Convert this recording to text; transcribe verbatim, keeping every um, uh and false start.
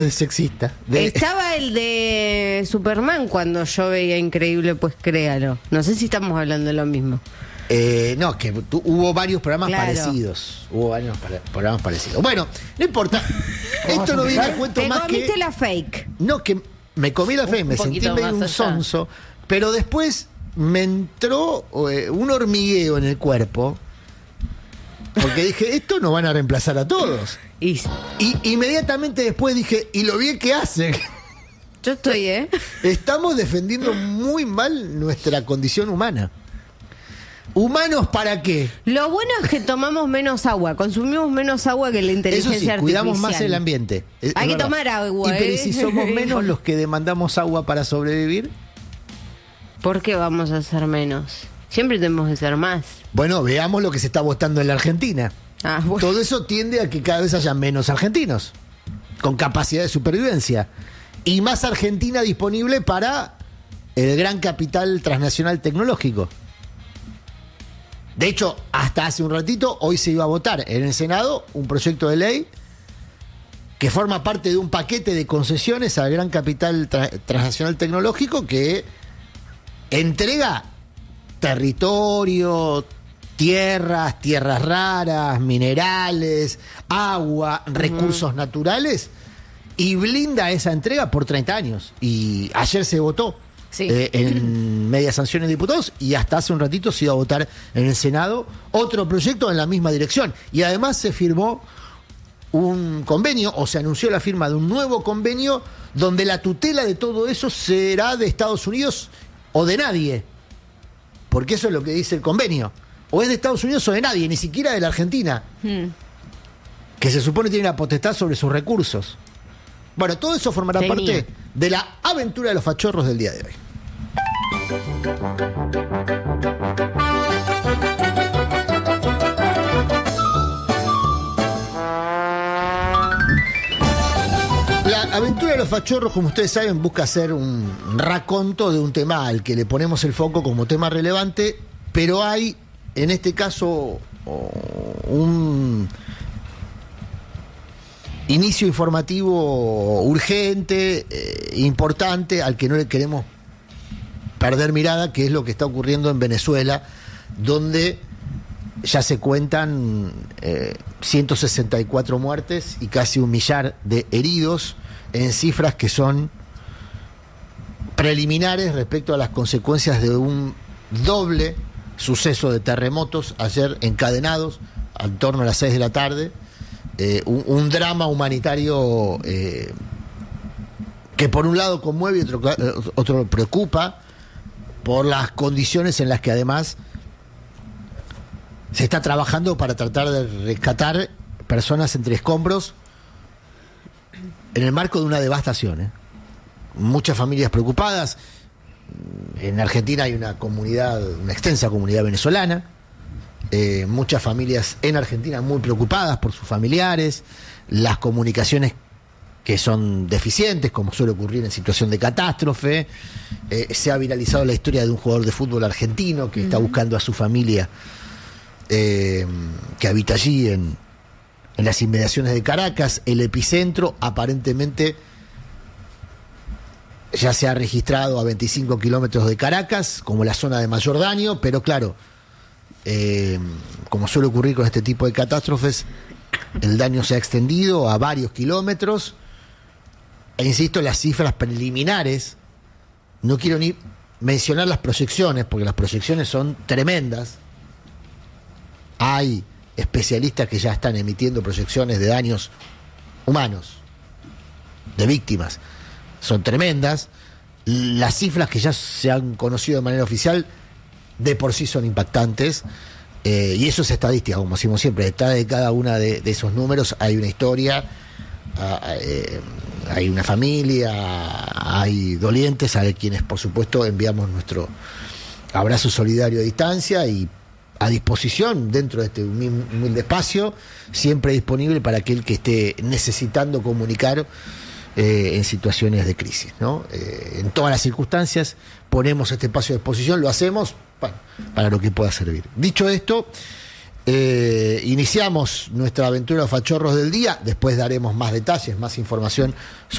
sexista. De... Estaba el de Superman cuando yo veía Increíble, pues créalo. No sé si estamos hablando de lo mismo. Eh, no, que tu, hubo varios programas Claro. parecidos. Hubo varios para, programas parecidos. Bueno, no importa. Esto no viene a cuento Te más comiste que... la fake. No, que me comí la fe, Un me sentí poquito medio más un allá. sonso, pero después me entró eh, un hormigueo en el cuerpo, porque dije, esto no van a reemplazar a todos. Y Y inmediatamente después dije, y lo bien que hacen. yo estoy, ¿eh? Estamos defendiendo muy mal nuestra condición humana. ¿Humanos para qué? Lo bueno es que tomamos menos agua, consumimos menos agua que la Eso inteligencia sí, artificial. cuidamos más el ambiente. Es- Hay es que verdad. tomar agua, Y pero ¿eh? ¿y si somos menos los que demandamos agua para sobrevivir? ¿Por qué vamos a ser menos? Siempre tenemos que ser más. Bueno, veamos lo que se está votando en la Argentina. Ah, bueno. Todo eso tiende a que cada vez haya menos argentinos con capacidad de supervivencia y más Argentina disponible para el gran capital transnacional tecnológico. De hecho, hasta hace un ratito, hoy se iba a votar en el Senado un proyecto de ley que forma parte de un paquete de concesiones al gran capital tra- transnacional tecnológico que entrega territorio, tierras, tierras raras, minerales, agua, recursos naturales y blinda esa entrega por treinta años. Y ayer se votó Sí. eh, en media sanción de diputados y hasta hace un ratito se iba a votar en el Senado otro proyecto en la misma dirección. Y además se firmó un convenio, o se anunció la firma de un nuevo convenio donde la tutela de todo eso será de Estados Unidos o de nadie. Porque eso es lo que dice el convenio. O es de Estados Unidos o de nadie, ni siquiera de la Argentina, Hmm. que se supone tiene la potestad sobre sus recursos. Bueno, todo eso formará Tenía. parte de la aventura de los fachorros del día de hoy. La aventura de los fachorros, como ustedes saben, busca hacer un raconto de un tema al que le ponemos el foco como tema relevante, pero hay, en este caso, oh, un inicio informativo urgente, eh, importante, al que no le queremos perder mirada, que es lo que está ocurriendo en Venezuela, donde ya se cuentan eh, ciento sesenta y cuatro muertes y casi un millar de heridos, en cifras que son preliminares respecto a las consecuencias de un doble suceso de terremotos ayer encadenados al torno a las seis de la tarde. Eh, un, un drama humanitario eh, que por un lado conmueve y otro, otro preocupa por las condiciones en las que además se está trabajando para tratar de rescatar personas entre escombros en el marco de una devastación, ¿eh? Muchas familias preocupadas. En Argentina hay una comunidad, una extensa comunidad venezolana. Eh, muchas familias en Argentina muy preocupadas por sus familiares, las comunicaciones que son deficientes, como suele ocurrir en situación de catástrofe. Eh, se ha viralizado la historia de un jugador de fútbol argentino que uh-huh. está buscando a su familia eh, que habita allí en, en las inmediaciones de Caracas. El epicentro aparentemente ya se ha registrado a veinticinco kilómetros de Caracas, como la zona de mayor daño, pero claro, Eh, como suele ocurrir con este tipo de catástrofes, el daño se ha extendido a varios kilómetros e insisto, las cifras preliminares, no quiero ni mencionar las proyecciones porque las proyecciones son tremendas. Hay especialistas que ya están emitiendo proyecciones de daños humanos, de víctimas, son tremendas. Las cifras que ya se han conocido de manera oficial de por sí son impactantes, eh, y eso es estadística, como decimos siempre. Detrás de cada una de, de esos números hay una historia, a, eh, hay una familia, hay dolientes a quienes por supuesto enviamos nuestro abrazo solidario a distancia y a disposición dentro de este humilde espacio, siempre disponible para aquel que esté necesitando comunicar Eh, en situaciones de crisis, ¿no? Eh, en todas las circunstancias ponemos este espacio de exposición, lo hacemos para, para lo que pueda servir. Dicho esto, Eh, iniciamos nuestra aventura Fachorros del día, después daremos más detalles, más información sobre